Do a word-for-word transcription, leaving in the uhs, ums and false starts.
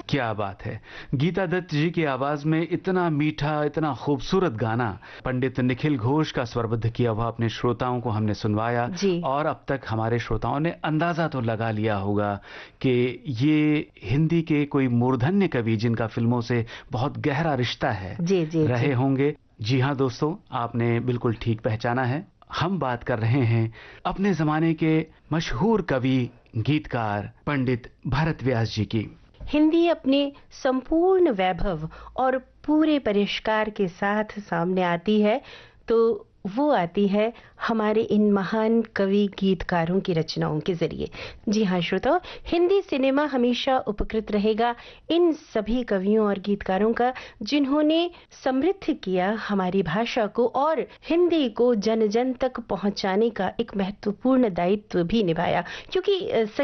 क्या बात है। गीता दत्त जी की आवाज में इतना मीठा, इतना खूबसूरत गाना पंडित निखिल घोष का स्वरबद्ध किया हुआ अपने श्रोताओं को हमने सुनवाया। जी। और अब तक हमारे श्रोताओं ने अंदाजा तो लगा लिया होगा कि ये हिंदी के कोई मूर्धन्य कवि जिनका फिल्मों से बहुत गहरा रिश्ता है जी जी रहे जी। होंगे। जी हाँ दोस्तों, आपने बिल्कुल ठीक पहचाना है। हम बात कर रहे हैं अपने जमाने के मशहूर कवि गीतकार पंडित भरत व्यास जी की। हिंदी अपने संपूर्ण वैभव और पूरे परिष्कार के साथ सामने आती है तो वो आती है हमारे इन महान कवि गीतकारों की रचनाओं के जरिए। जी हाँ श्रोताओ, हिंदी सिनेमा हमेशा उपकृत रहेगा इन सभी कवियों और गीतकारों का जिन्होंने समृद्ध किया हमारी भाषा को और हिंदी को जन जन तक पहुंचाने का एक महत्वपूर्ण दायित्व भी निभाया। क्योंकि